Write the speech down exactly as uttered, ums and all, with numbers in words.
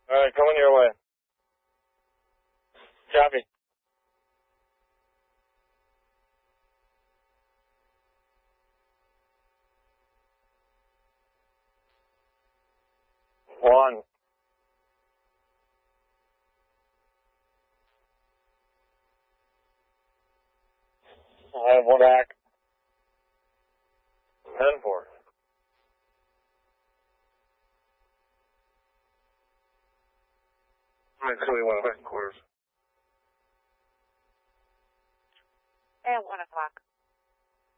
All right, coming your way. Copy. One. I have one back. Ten four. Actually, one second quarters. At one o'clock.